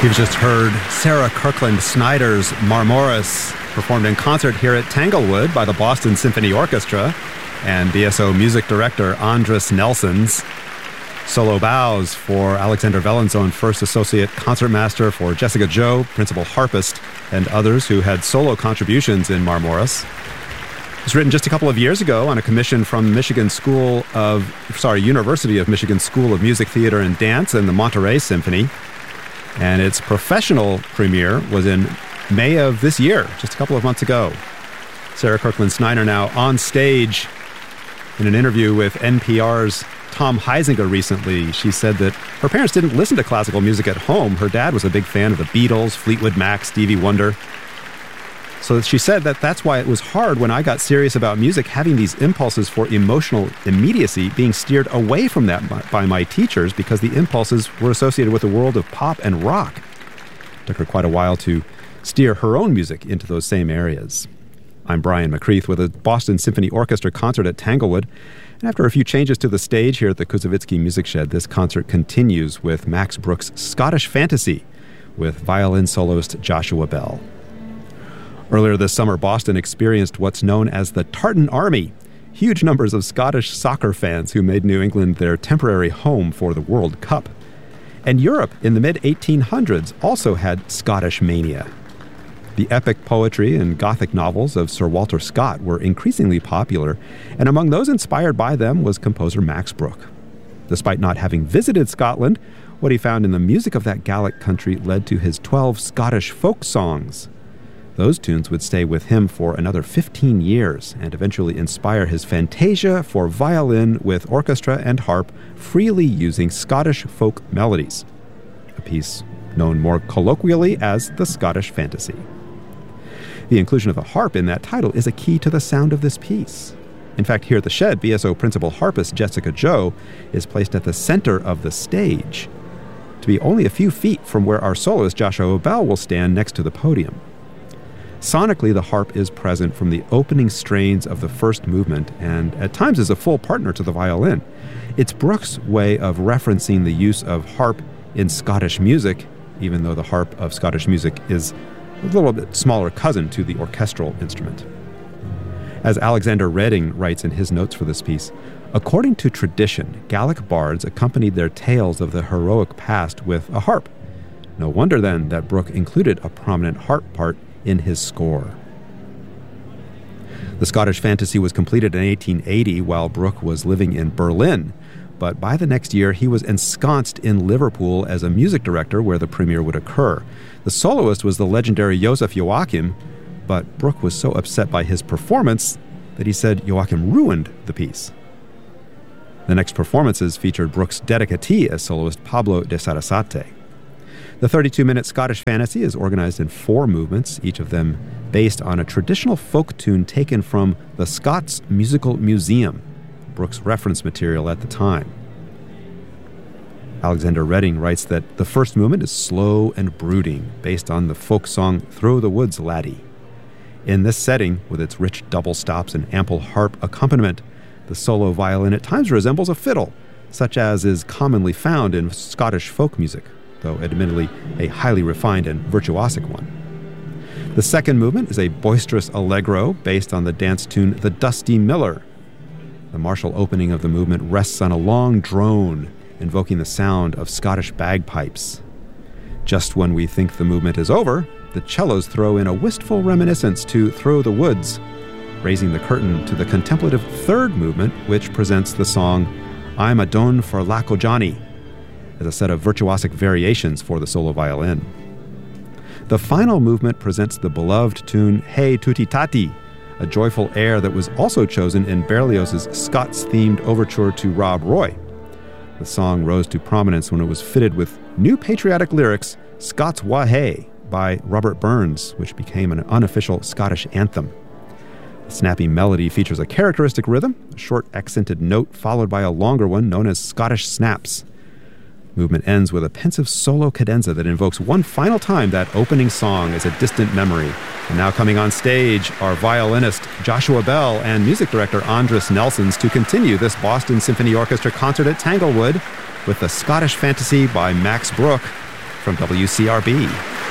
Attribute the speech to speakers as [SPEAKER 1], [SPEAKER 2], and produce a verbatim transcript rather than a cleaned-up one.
[SPEAKER 1] You've just heard Sarah Kirkland Snyder's Marmoris, performed in concert here at Tanglewood by the Boston Symphony Orchestra and B S O music director Andris Nelsons. Solo bows for Alexander Vallenzone, first associate concertmaster, for Jessica Joe, principal harpist, and others who had solo contributions in Marmoris. It was written just a couple of years ago on a commission from Michigan School of, sorry, University of Michigan School of Music, Theater, and Dance and the Monterey Symphony. And its professional premiere was in May of this year, just a couple of months ago. Sarah Kirkland Snyder now on stage. In an interview with N P R's Tom Heisinger recently, she said that her parents didn't listen to classical music at home. Her dad was a big fan of the Beatles, Fleetwood Mac, Stevie Wonder. So she said that that's why it was hard when I got serious about music, having these impulses for emotional immediacy being steered away from that by my teachers, because the impulses were associated with the world of pop and rock. It took her quite a while to steer her own music into those same areas. I'm Brian McCreath with a Boston Symphony Orchestra concert at Tanglewood. And after a few changes to the stage here at the Kuzovitsky Music Shed, this concert continues with Max Bruch's Scottish Fantasy with violin soloist Joshua Bell. Earlier this summer, Boston experienced what's known as the Tartan Army, huge numbers of Scottish soccer fans who made New England their temporary home for the World Cup. And Europe in the mid eighteen hundreds also had Scottish mania. The epic poetry and Gothic novels of Sir Walter Scott were increasingly popular, and among those inspired by them was composer Max Bruch. Despite not having visited Scotland, what he found in the music of that Gallic country led to his twelve Scottish folk songs. Those tunes would stay with him for another fifteen years and eventually inspire his Fantasia for violin with orchestra and harp, freely using Scottish folk melodies, a piece known more colloquially as the Scottish Fantasy. The inclusion of the harp in that title is a key to the sound of this piece. In fact, here at the Shed, B S O principal harpist Jessica Joe is placed at the center of the stage, to be only a few feet from where our soloist Joshua Bell will stand next to the podium. Sonically, the harp is present from the opening strains of the first movement and at times is a full partner to the violin. It's Bruch's way of referencing the use of harp in Scottish music, even though the harp of Scottish music is a little bit smaller cousin to the orchestral instrument. As Alexander Redding writes in his notes for this piece, according to tradition, Gallic bards accompanied their tales of the heroic past with a harp. No wonder then that Bruch included a prominent harp part in his score. The Scottish Fantasy was completed in eighteen eighty while Bruch was living in Berlin, but by the next year he was ensconced in Liverpool as a music director where the premiere would occur. The soloist was the legendary Joseph Joachim, but Bruch was so upset by his performance that he said Joachim ruined the piece. The next performances featured Bruch's dedicatee as soloist Pablo de Sarasate. The thirty-two minute Scottish Fantasy is organized in four movements, each of them based on a traditional folk tune taken from the Scots Musical Museum, Bruch's reference material at the time. Alexander Redding writes that the first movement is slow and brooding, based on the folk song Through the Woods, Laddie. In this setting, with its rich double stops and ample harp accompaniment, the solo violin at times resembles a fiddle, such as is commonly found in Scottish folk music, though admittedly a highly refined and virtuosic one. The second movement is a boisterous allegro based on the dance tune The Dusty Miller. The martial opening of the movement rests on a long drone, invoking the sound of Scottish bagpipes. Just when we think the movement is over, the cellos throw in a wistful reminiscence to Through the Woods, raising the curtain to the contemplative third movement, which presents the song I'm a Done for Laco Johnny, as a set of virtuosic variations for the solo violin. The final movement presents the beloved tune Hey Tutti Tatti, a joyful air that was also chosen in Berlioz's Scots-themed overture to Rob Roy. The song rose to prominence when it was fitted with new patriotic lyrics, Scots Wha Hey, by Robert Burns, which became an unofficial Scottish anthem. The snappy melody features a characteristic rhythm, a short accented note followed by a longer one known as Scottish snaps. Movement ends with a pensive solo cadenza that invokes one final time that opening song as a distant memory. And now coming on stage, our violinist Joshua Bell and music director Andris Nelsons to continue this Boston Symphony Orchestra concert at Tanglewood with the Scottish Fantasy by Max Bruch, from W C R B.